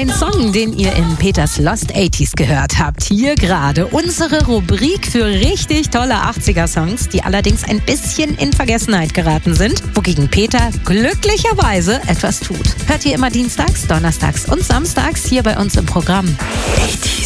Ein Song, den ihr in Peters Lost 80s gehört habt. Hier gerade unsere Rubrik für richtig tolle 80er-Songs, die allerdings ein bisschen in Vergessenheit geraten sind, wogegen Peter glücklicherweise etwas tut. Hört ihr immer dienstags, donnerstags und samstags hier bei uns im Programm.